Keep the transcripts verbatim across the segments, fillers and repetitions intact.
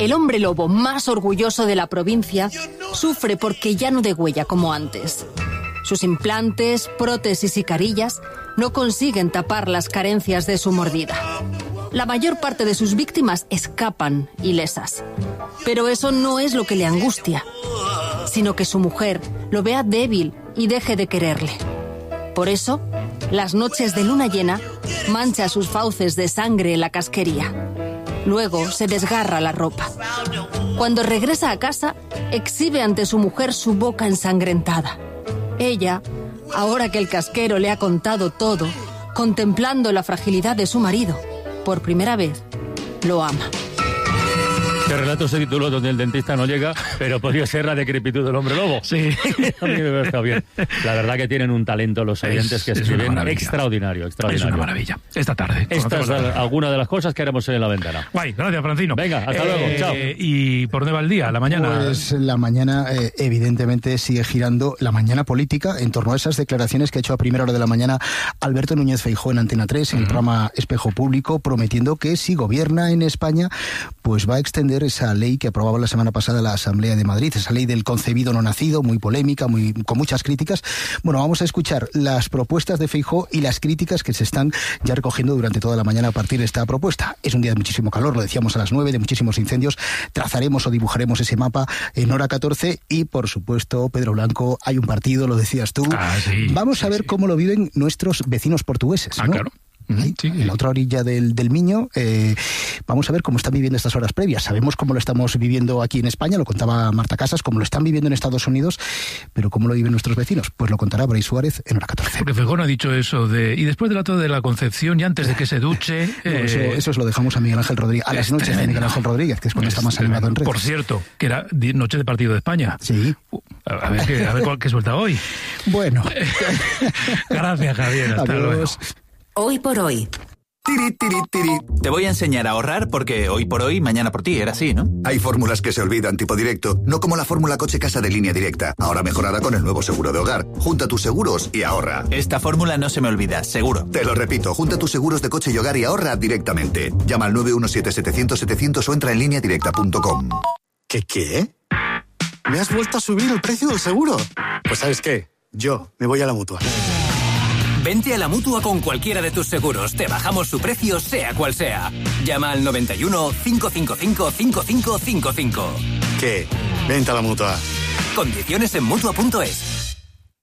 el hombre lobo más orgulloso de la provincia sufre porque ya no degüella como antes. Sus implantes, prótesis y carillas no consiguen tapar las carencias de su mordida. La mayor parte de sus víctimas escapan ilesas. Pero eso no es lo que le angustia, sino que su mujer lo vea débil y deje de quererle. Por eso, las noches de luna llena, mancha sus fauces de sangre en la casquería. Luego se desgarra la ropa. Cuando regresa a casa, exhibe ante su mujer su boca ensangrentada. Ella, ahora que el casquero le ha contado todo, contemplando la fragilidad de su marido, por primera vez, lo ama. Este relato se tituló Donde el dentista no llega, pero podría ser La decrepitud del hombre lobo. Sí. A mí me está bien. La verdad que tienen un talento los oyentes que escriben extraordinario, extraordinario. Es una maravilla. Esta tarde. Esta es la, alguna de las cosas que haremos en La Ventana. Guay, gracias, Francino. Venga, hasta eh, luego, chao. ¿Y por dónde va el día? ¿La mañana? Pues la mañana, eh, evidentemente, sigue girando la mañana política en torno a esas declaraciones que ha hecho a primera hora de la mañana Alberto Núñez Feijóo en Antena tres, en uh-huh. el programa Espejo Público, prometiendo que si gobierna en España, pues va a extender esa ley que aprobaba la semana pasada la Asamblea de Madrid, esa ley del concebido no nacido, muy polémica, muy con muchas críticas. Bueno, vamos a escuchar las propuestas de Feijóo y las críticas que se están ya recogiendo durante toda la mañana a partir de esta propuesta. Es un día de muchísimo calor, lo decíamos a las nueve, de muchísimos incendios. Trazaremos o dibujaremos ese mapa en hora catorce y, por supuesto, Pedro Blanco, hay un partido, lo decías tú. Ah, sí, vamos a ver sí. cómo lo viven nuestros vecinos portugueses, Ah, ¿no? claro. Ahí, sí, en la otra orilla del, del Miño. Eh, vamos a ver cómo están viviendo estas horas previas. Sabemos cómo lo estamos viviendo aquí en España, lo contaba Marta Casas, cómo lo están viviendo en Estados Unidos, pero cómo lo viven nuestros vecinos. Pues lo contará Brais Suárez en hora catorce. Porque Feijóo ha dicho eso de... Y después del acto de la Concepción, y antes de que se duche... No, eh, eso, eso es lo dejamos a Miguel Ángel Rodríguez, a las noches tremendo. de Miguel Ángel Rodríguez, que es cuando es está más tremendo. animado en redes. Por cierto, que era noche de partido de España. Sí. A, a ver qué, a ver cuál, qué suelta hoy. Bueno. Gracias, Javier. Hasta Adiós. luego. Hoy por hoy. Tiri, tiri, tiri. Te voy a enseñar a ahorrar porque hoy por hoy, mañana por ti, era así, ¿no? Hay fórmulas que se olvidan tipo directo, no como la fórmula coche-casa de Línea Directa, ahora mejorada con el nuevo seguro de hogar. Junta tus seguros y ahorra. Esta fórmula no se me olvida, seguro. Te lo repito, junta tus seguros de coche y hogar y ahorra directamente. Llama al nueve uno siete, setecientos, setecientos o entra en línea directa punto com. ¿Qué qué? ¿Me has vuelto a subir el precio del seguro? Pues ¿sabes qué? Yo me voy a la Mutua. Vente a la Mutua con cualquiera de tus seguros. Te bajamos su precio, sea cual sea. Llama al noventa y uno, cinco cinco cinco, cinco cinco cinco cinco. ¿Qué? Vente a la Mutua. Condiciones en Mutua punto es.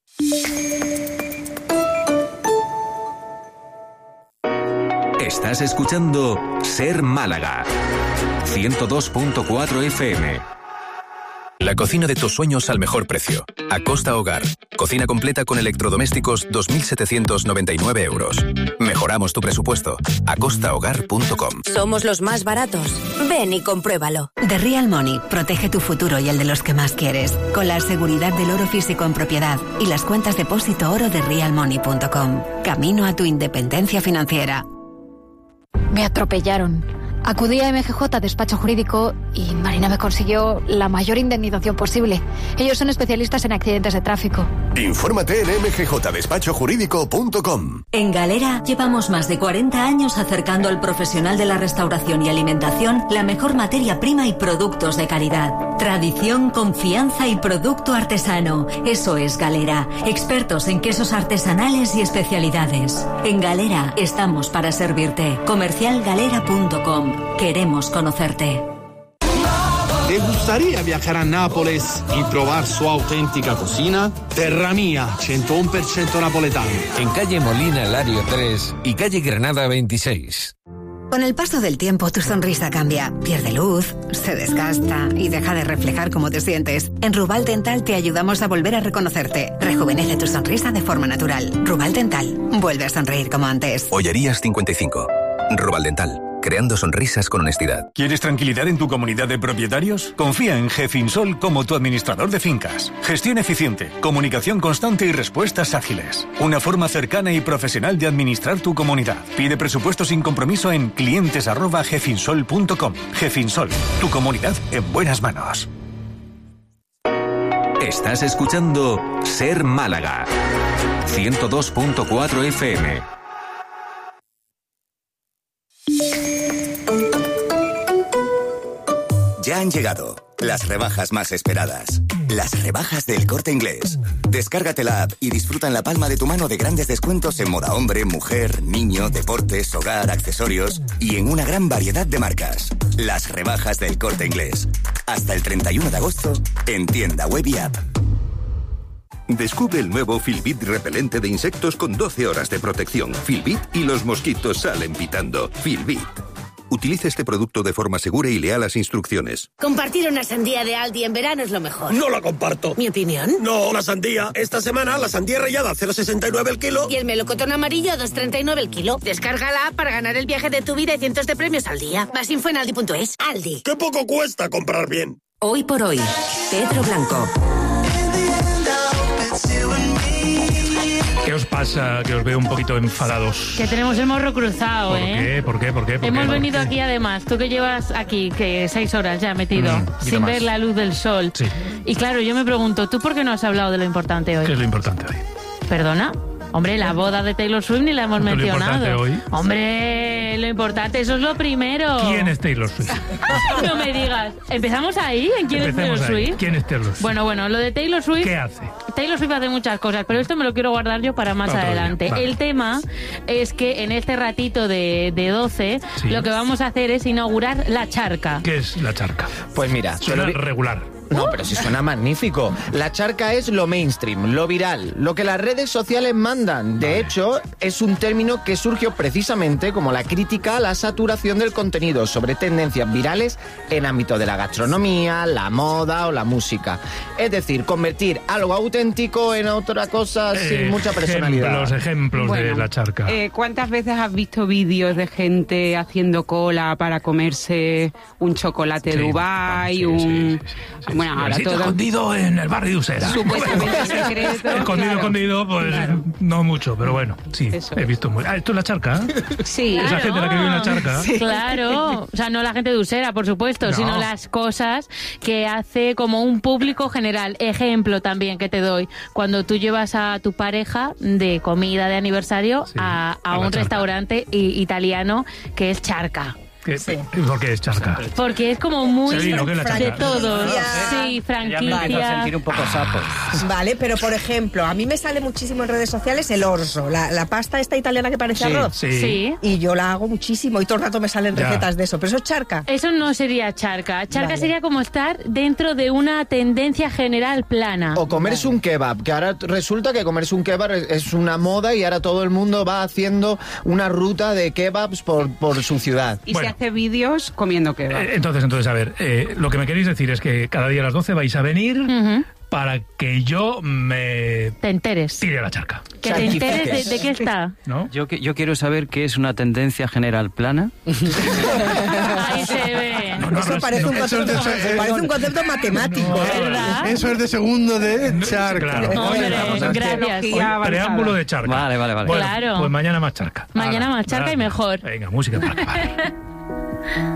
Estás escuchando Ser Málaga. ciento dos punto cuatro F M. La cocina de tus sueños al mejor precio. Acosta Hogar. Cocina completa con electrodomésticos dos mil setecientos noventa y nueve euros. Mejoramos tu presupuesto. acosta hogar punto com. Somos los más baratos. Ven y compruébalo. The Real Money protege tu futuro y el de los que más quieres. Con la seguridad del oro físico en propiedad y las cuentas depósito oro de real money punto com. Camino a tu independencia financiera. Me atropellaron. Acudí a M G J Despacho Jurídico y Marina me consiguió la mayor indemnización posible. Ellos son especialistas en accidentes de tráfico. Infórmate en eme ge jota despacho jurídico punto com. En Galera llevamos más de cuarenta años acercando al profesional de la restauración y alimentación la mejor materia prima y productos de calidad. Tradición, confianza y producto artesano. Eso es Galera. Expertos en quesos artesanales y especialidades. En Galera estamos para servirte. comercial galera punto com. Queremos conocerte. ¿Te gustaría viajar a Nápoles y probar su auténtica cocina? Terra Mia, ciento uno por ciento napoletano. En calle Molina Lario tres y calle Granada veintiséis. Con el paso del tiempo, tu sonrisa cambia, pierde luz, se desgasta y deja de reflejar cómo te sientes. En Rubal Dental te ayudamos a volver a reconocerte. Rejuvenece tu sonrisa de forma natural. Rubal Dental, vuelve a sonreír como antes. Ollerías cincuenta y cinco. Rubal Dental. Creando sonrisas con honestidad. ¿Quieres tranquilidad en tu comunidad de propietarios? Confía en GEFINSOL como tu administrador de fincas. Gestión eficiente, comunicación constante y respuestas ágiles. Una forma cercana y profesional de administrar tu comunidad. Pide presupuesto sin compromiso en clientes arroba gefinsol punto com. GEFINSOL, tu comunidad en buenas manos. Estás escuchando Ser Málaga. ciento dos punto cuatro F M. Ya han llegado las rebajas más esperadas. Las rebajas del Corte Inglés. Descárgate la app y disfruta en la palma de tu mano de grandes descuentos en moda hombre, mujer, niño, deportes, hogar, accesorios y en una gran variedad de marcas. Las rebajas del Corte Inglés. Hasta el treinta y uno de agosto en tienda web y app. Descubre el nuevo Filbit repelente de insectos con doce horas de protección. Filbit y los mosquitos salen pitando. Filbit. Utiliza este producto de forma segura y lea las instrucciones. Compartir una sandía de Aldi en verano es lo mejor. No la comparto. ¿Mi opinión? No, la sandía. Esta semana la sandía rallada a cero coma sesenta y nueve el kilo. Y el melocotón amarillo a dos coma treinta y nueve el kilo. Descárgala para ganar el viaje de tu vida y cientos de premios al día. Más info en aldi punto es. Aldi. ¡Qué poco cuesta comprar bien! Hoy por hoy, Pedro Blanco. ¿Qué os pasa? Que os veo un poquito enfadados. Que tenemos el morro cruzado, ¿Por ¿eh? qué? ¿Por qué? ¿Por qué? ¿Por Hemos qué? venido aquí además, tú que llevas aquí, que seis horas ya metido, Mm, sin más. ver la luz del sol. Sí. Y claro, yo me pregunto, ¿tú por qué no has hablado de lo importante hoy? ¿Qué es lo importante hoy? ¿Perdona? Hombre, la boda de Taylor Swift ni la hemos ¿Esto es lo mencionado. importante hoy? Hombre, lo importante, eso es lo primero. ¿Quién es Taylor Swift? No me digas. ¿Empezamos ahí? ¿En quién Empecemos es Taylor ahí. Swift? ¿Quién es Taylor Swift? Bueno, bueno, lo de Taylor Swift... ¿Qué hace? Taylor Swift hace muchas cosas, pero esto me lo quiero guardar yo para más Otro día, adelante. vale. El tema es que en este ratito de, de doce, Sí. lo que vamos a hacer es inaugurar la charca. ¿Qué es la charca? Pues mira, te Suena lo di- regular. No, pero si suena magnífico. La charca es lo mainstream, lo viral, lo que las redes sociales mandan. De hecho, es un término que surgió precisamente como la crítica a la saturación del contenido sobre tendencias virales en ámbito de la gastronomía, la moda o la música. Es decir, convertir algo auténtico en otra cosa sin mucha personalidad. Los ejemplos de Bueno, la charca. eh, ¿Cuántas veces has visto vídeos de gente haciendo cola para comerse un chocolate Sí, Dubái, sí, un... sí, sí, bueno, sí. ahora Sitio todo... escondido en el barrio de Usera. Supuestamente secreto. Escondido, claro. escondido, pues Claro. no mucho, pero bueno, sí, Eso he visto muy... Ah, ¿esto es la charca? Sí. Esa gente la que vive en la charca. Sí. Claro, o sea, no la gente de Usera, por supuesto, No. sino las cosas que hace como un público general. Ejemplo también que te doy, cuando tú llevas a tu pareja de comida de aniversario Sí, a, a a la un charca. restaurante i- italiano que es charca. ¿Qué- ¿Por qué es charca? Porque es como muy Sí, ¿no? ¿Qué es la de charca? todos. Franquicia. Sí, franquicia. un poco sapo. Vale, pero por ejemplo, a mí me sale muchísimo en redes sociales el orzo, la, la pasta esta italiana que parece Sí, arroz. sí. Sí. Y yo la hago muchísimo y todo el rato me salen Ya. recetas de eso. Pero eso es charca. Eso no sería charca. Charca Vale. sería como estar dentro de una tendencia general plana. O comerse un kebab, que ahora resulta que comerse un kebab es, es una moda y ahora todo el mundo va haciendo una ruta de kebabs por, por su ciudad. Y Bueno. se hace vídeos comiendo kebab. Eh, Entonces, entonces, a ver, eh, lo que me queréis decir es que cada día a las doce vais a venir Ujú. para que yo me Te enteres. tire a la charca, Que te enteres de, de qué está. ¿no? Yo, que- yo quiero saber qué es una tendencia general plana. Ahí se ve. No, no, Eso no, parece, no, un eso es concepto, de- parece un concepto matemático. ¿Verdad? Eso es de segundo de charca. Claro. Hombre, Vamos a hacer gracias. hoy preámbulo de charca. Vale, vale, vale. Bueno, Claro. pues mañana más charca. Mañana Hala, más charca y hala. mejor. Venga, música para acabar.